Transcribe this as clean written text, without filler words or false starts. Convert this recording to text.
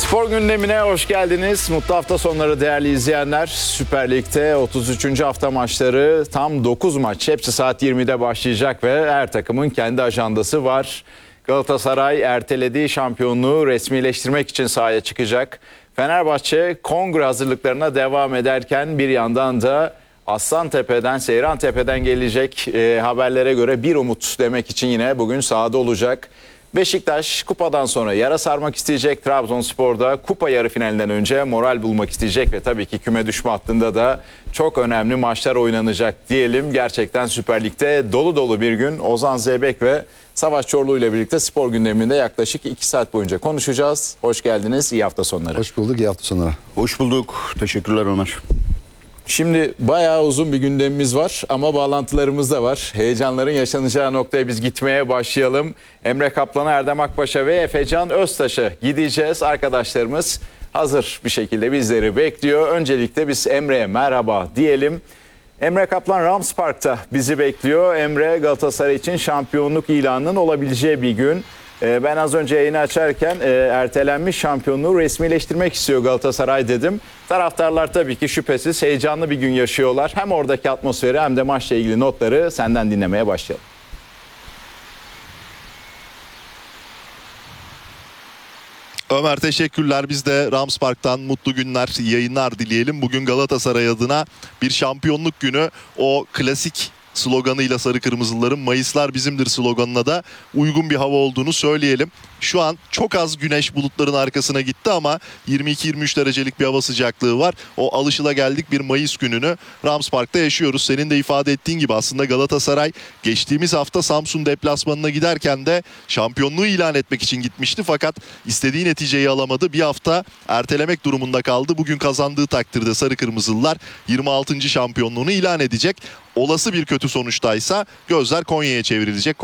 Spor gündemine hoş geldiniz. Mutlu hafta sonları değerli izleyenler. Süper Lig'de 33. hafta maçları tam 9 maç. Hepsi saat 20'de başlayacak ve her takımın kendi ajandası var. Galatasaray ertelediği şampiyonluğu resmileştirmek için sahaya çıkacak. Fenerbahçe kongre hazırlıklarına devam ederken bir yandan da Aslantepe'den, Seyrantepe'den gelecek haberlere göre bir umut demek için yine bugün sahada olacak. Beşiktaş kupadan sonra yara sarmak isteyecek. Trabzonspor'da kupa yarı finalinden önce moral bulmak isteyecek ve tabii ki küme düşme hattında da çok önemli maçlar oynanacak diyelim. Gerçekten Süper Lig'de dolu dolu bir gün. Ozan Zeybek ve Savaş Çorlu ile birlikte spor gündeminde yaklaşık 2 saat boyunca konuşacağız. Hoş geldiniz, iyi hafta sonları. Hoş bulduk, iyi hafta sonları. Hoş bulduk. Teşekkürler Ömer. Şimdi bayağı uzun bir gündemimiz var ama bağlantılarımız da var. Heyecanların yaşanacağı noktaya biz gitmeye başlayalım. Emre Kaplan'a, Erdem Akbaş'a ve Efecan Öztaş'a gideceğiz. Arkadaşlarımız hazır bir şekilde bizleri bekliyor. Öncelikle biz Emre'ye merhaba diyelim. Emre Kaplan Rams Park'ta bizi bekliyor. Emre, Galatasaray için şampiyonluk ilanının olabileceği bir gün. Ben az önce yayını açarken ertelenmiş şampiyonluğu resmileştirmek istiyor Galatasaray dedim. Taraftarlar tabii ki şüphesiz heyecanlı bir gün yaşıyorlar. Hem oradaki atmosferi hem de maçla ilgili notları senden dinlemeye başlayalım. Ömer teşekkürler. Biz de Rams Park'tan mutlu günler, yayınlar dileyelim. Bugün Galatasaray adına bir şampiyonluk günü. O klasik sloganıyla sarı kırmızıların Mayıslar bizimdir sloganına da uygun bir hava olduğunu söyleyelim. Şu an çok az güneş bulutların arkasına gitti ama 22-23 derecelik bir hava sıcaklığı var. O alışılageldik bir Mayıs gününü Rams Park'ta yaşıyoruz. Senin de ifade ettiğin gibi aslında Galatasaray geçtiğimiz hafta Samsun deplasmanına giderken de şampiyonluğu ilan etmek için gitmişti. Fakat istediği neticeyi alamadı. Bir hafta ertelemek durumunda kaldı. Bugün kazandığı takdirde sarı kırmızılılar 26. şampiyonluğunu ilan edecek. Olası bir kötü sonuçtaysa gözler Konya'ya çevrilecek.